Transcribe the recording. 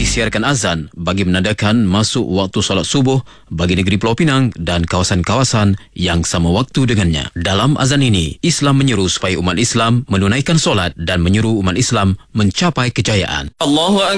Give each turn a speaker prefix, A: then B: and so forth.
A: disiarkan azan bagi menandakan masuk waktu solat subuh bagi negeri Pulau Pinang dan kawasan-kawasan yang sama waktu dengannya. Dalam azan ini, Islam menyeru supaya umat Islam menunaikan solat dan menyuruh umat Islam mencapai kejayaan.
B: Allahu Akbar.